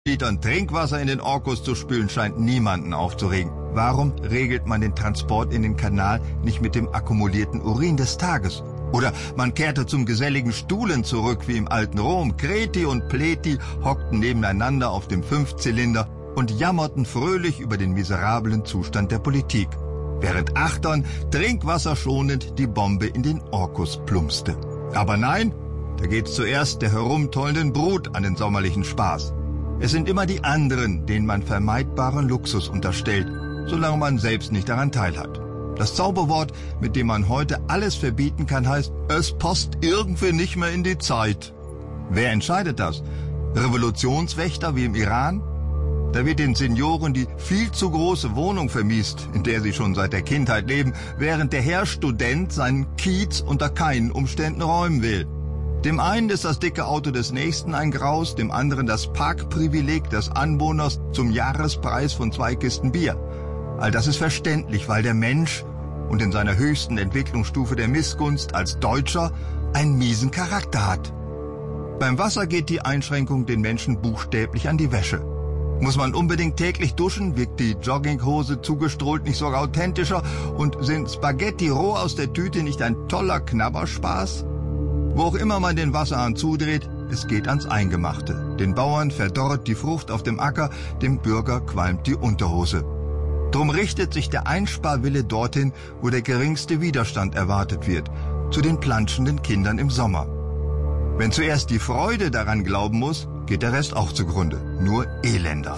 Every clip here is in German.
Litern Trinkwasser in den Orkus zu spülen, scheint niemanden aufzuregen. Warum regelt man den Transport in den Kanal nicht mit dem akkumulierten Urin des Tages? Oder man kehrte zum geselligen Stuhlen zurück wie im alten Rom. Kreti und Pleti hockten nebeneinander auf dem Fünfzylinder und jammerten fröhlich über den miserablen Zustand der Politik, während Achtern trinkwasserschonend die Bombe in den Orkus plumpste. Aber nein, da geht's zuerst der herumtollenden Brut an den sommerlichen Spaß. Es sind immer die anderen, denen man vermeidbaren Luxus unterstellt, solange man selbst nicht daran teilhat. Das Zauberwort, mit dem man heute alles verbieten kann, heißt, es passt irgendwie nicht mehr in die Zeit. Wer entscheidet das? Revolutionswächter wie im Iran? Da wird den Senioren die viel zu große Wohnung vermiest, in der sie schon seit der Kindheit leben, während der Herr Student seinen Kiez unter keinen Umständen räumen will. Dem einen ist das dicke Auto des Nächsten ein Graus, dem anderen das Parkprivileg des Anwohners zum Jahrespreis von 2 Kisten Bier. All das ist verständlich, weil der Mensch und in seiner höchsten Entwicklungsstufe der Missgunst als Deutscher einen miesen Charakter hat. Beim Wasser geht die Einschränkung den Menschen buchstäblich an die Wäsche. Muss man unbedingt täglich duschen, wirkt die Jogginghose zugestrahlt nicht sogar authentischer, und sind Spaghetti roh aus der Tüte nicht ein toller Knabberspaß? Wo auch immer man den Wasserhahn zudreht, es geht ans Eingemachte. Den Bauern verdorrt die Frucht auf dem Acker, dem Bürger qualmt die Unterhose. Drum richtet sich der Einsparwille dorthin, wo der geringste Widerstand erwartet wird, zu den planschenden Kindern im Sommer. Wenn zuerst die Freude daran glauben muss, geht der Rest auch zugrunde. Nur elender.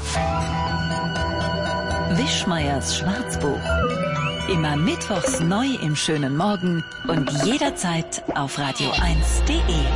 Wischmeiers Schwarzbuch. Immer mittwochs neu im schönen Morgen und jederzeit auf radio1.de.